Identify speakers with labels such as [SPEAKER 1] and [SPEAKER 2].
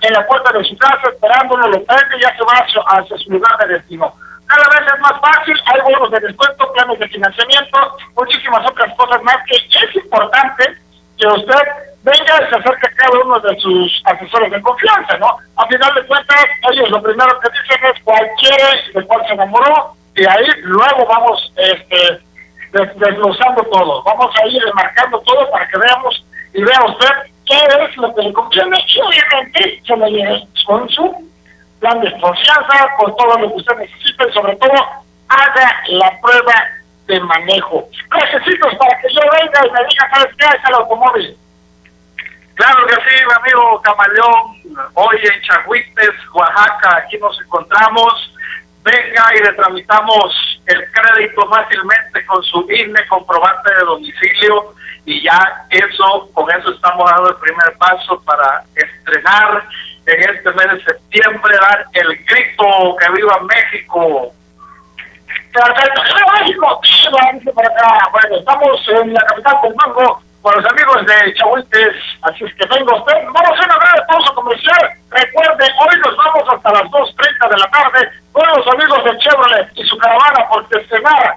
[SPEAKER 1] en la puerta de su casa esperándolo, lo prende y ya se va hacia su lugar de destino. Cada vez es más fácil, hay bonos de descuento, planes de financiamiento, muchísimas otras cosas más que es importante que usted venga y se acerque a cada uno de sus asesores de confianza, ¿no? A final de cuentas, ellos lo primero que dicen es cuál quiere, de cuál se enamoró, y ahí luego vamos desglosando todo, vamos a ir marcando todo para que veamos y vea usted qué es lo que le conviene, y obviamente se lo lleve con su plan de confianza, con todo lo que usted necesita, y sobre todo haga la prueba de manejo. Necesito para que yo venga y me diga, ¿sabes qué? Es el automóvil.
[SPEAKER 2] Claro que sí, mi amigo Camaleón. Hoy en Chahuites, Oaxaca, aquí nos encontramos. Venga y le tramitamos el crédito fácilmente con su INE, comprobante de domicilio, y ya con eso estamos dando el primer paso para estrenar en este mes de septiembre, dar el grito que viva México.
[SPEAKER 1] Perfecto, ¡viva México! ¡Viva para acá! Bueno, estamos en la capital del mango con los amigos de Chahuites, así es que venga usted. Vamos a una breve pausa comercial. Recuerde, hoy nos vamos hasta las 2:30 de la tarde con los amigos de Chevrolet y su caravana, porque cenar